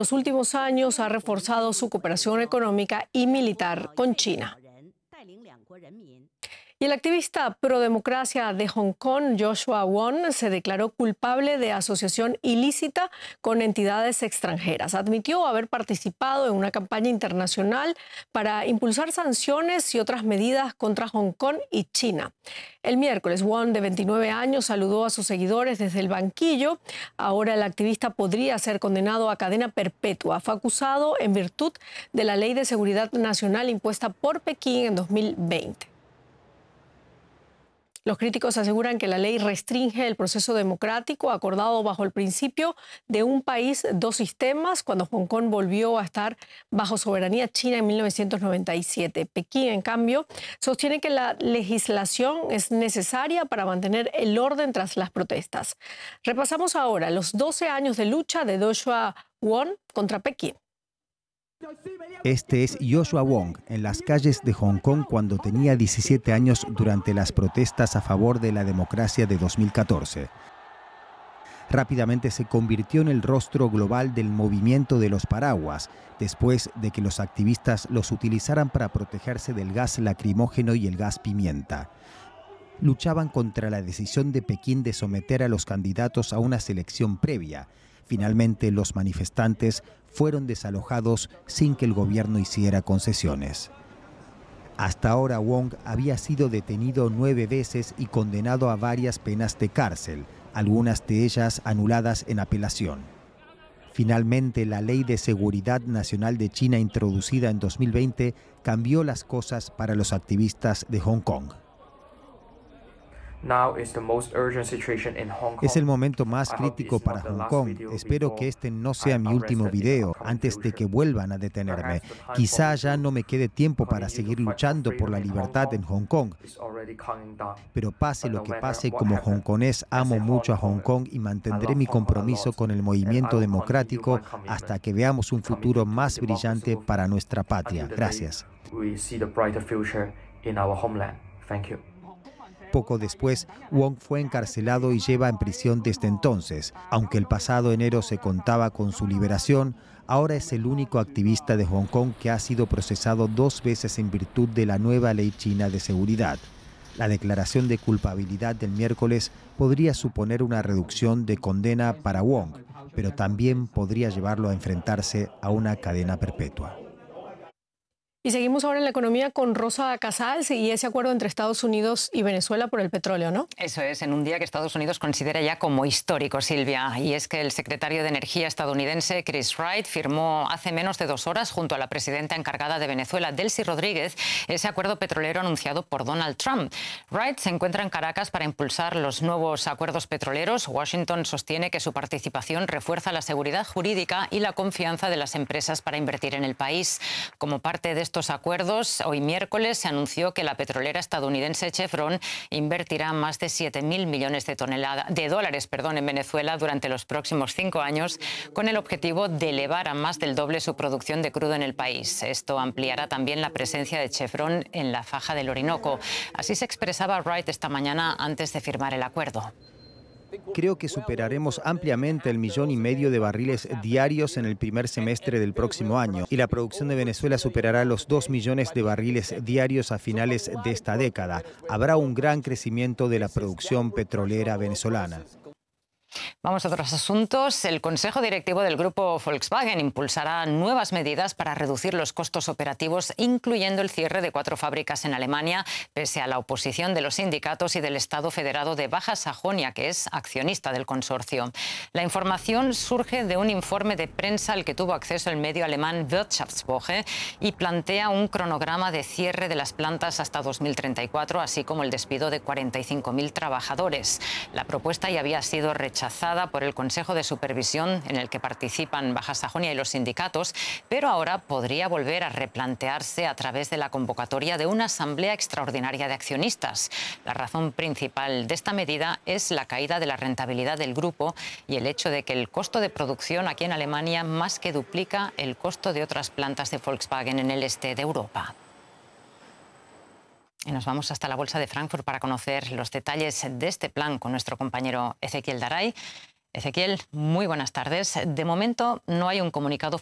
los últimos años ha reforzado su cooperación económica y militar con China. Y el activista pro-democracia de Hong Kong, Joshua Wong, se declaró culpable de asociación ilícita con entidades extranjeras. Admitió haber participado en una campaña internacional para impulsar sanciones y otras medidas contra Hong Kong y China. El miércoles, Wong, de 29 años, saludó a sus seguidores desde el banquillo. Ahora el activista podría ser condenado a cadena perpetua. Fue acusado en virtud de la Ley de Seguridad Nacional impuesta por Pekín en 2020. Los críticos aseguran que la ley restringe el proceso democrático acordado bajo el principio de un país, dos sistemas, cuando Hong Kong volvió a estar bajo soberanía china en 1997. Pekín, en cambio, sostiene que la legislación es necesaria para mantener el orden tras las protestas. Repasamos ahora los 12 años de lucha de Joshua Wong contra Pekín. Este es Joshua Wong en las calles de Hong Kong cuando tenía 17 años durante las protestas a favor de la democracia de 2014. Rápidamente se convirtió en el rostro global del movimiento de los paraguas, después de que los activistas los utilizaran para protegerse del gas lacrimógeno y el gas pimienta. Luchaban contra la decisión de Pekín de someter a los candidatos a una selección previa. Finalmente, los manifestantes fueron desalojados sin que el gobierno hiciera concesiones. Hasta ahora, Wong había sido detenido 9 veces y condenado a varias penas de cárcel, algunas de ellas anuladas en apelación. Finalmente, la Ley de Seguridad Nacional de China, introducida en 2020, cambió las cosas para los activistas de Hong Kong. Es el momento más crítico para Hong Kong. Espero que este no sea mi último video antes de que vuelvan a detenerme. Quizá ya no me quede tiempo para seguir luchando por la libertad en Hong Kong. Pero pase lo que pase, como hongkonés amo mucho a Hong Kong y mantendré mi compromiso con el movimiento democrático hasta que veamos un futuro más brillante para nuestra patria. Gracias. Poco después, Wong fue encarcelado y lleva en prisión desde entonces. Aunque el pasado enero se contaba con su liberación, ahora es el único activista de Hong Kong que ha sido procesado 2 veces en virtud de la nueva ley china de seguridad. La declaración de culpabilidad del miércoles podría suponer una reducción de condena para Wong, pero también podría llevarlo a enfrentarse a una cadena perpetua. Y seguimos ahora en la economía con Rosa Casals y ese acuerdo entre Estados Unidos y Venezuela por el petróleo, ¿no? Eso es, en un día que Estados Unidos considera ya como histórico, Silvia. Y es que el secretario de Energía estadounidense, Chris Wright, firmó hace menos de 2 horas junto a la presidenta encargada de Venezuela, Delcy Rodríguez, ese acuerdo petrolero anunciado por Donald Trump. Wright se encuentra en Caracas para impulsar los nuevos acuerdos petroleros. Washington sostiene que su participación refuerza la seguridad jurídica y la confianza de las empresas para invertir en el país. Como parte de estos acuerdos, hoy miércoles se anunció que la petrolera estadounidense Chevron invertirá más de 7.000 millones de dólares en Venezuela durante los próximos 5 años, con el objetivo de elevar a más del doble su producción de crudo en el país. Esto ampliará también la presencia de Chevron en la faja del Orinoco. Así se expresaba Wright esta mañana antes de firmar el acuerdo. Creo que superaremos ampliamente el 1,5 millones de barriles diarios en el primer semestre del próximo año y la producción de Venezuela superará los 2 millones de barriles diarios a finales de esta década. Habrá un gran crecimiento de la producción petrolera venezolana. Vamos a otros asuntos. El Consejo Directivo del Grupo Volkswagen impulsará nuevas medidas para reducir los costos operativos, incluyendo el cierre de 4 fábricas en Alemania, pese a la oposición de los sindicatos y del Estado Federado de Baja Sajonia, que es accionista del consorcio. La información surge de un informe de prensa al que tuvo acceso el medio alemán Wirtschaftswoche y plantea un cronograma de cierre de las plantas hasta 2034, así como el despido de 45.000 trabajadores. La propuesta ya había sido rechazada por el Consejo de Supervisión, en el que participan Baja Sajonia y los sindicatos, pero ahora podría volver a replantearse a través de la convocatoria de una asamblea extraordinaria de accionistas. La razón principal de esta medida es la caída de la rentabilidad del grupo y el hecho de que el costo de producción aquí en Alemania más que duplica el costo de otras plantas de Volkswagen en el este de Europa. Y nos vamos hasta la Bolsa de Frankfurt para conocer los detalles de este plan con nuestro compañero Ezequiel Daray. Ezequiel, muy buenas tardes. De momento no hay un comunicado